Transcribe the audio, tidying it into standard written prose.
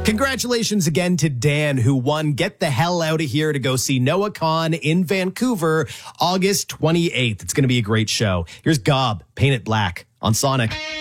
Congratulations again to Dan, who won Get the Hell Out of Here to go see Noah Kahan in Vancouver, August 28th. It's going to be a great show. Here's Gob, Paint It Black on Sonic.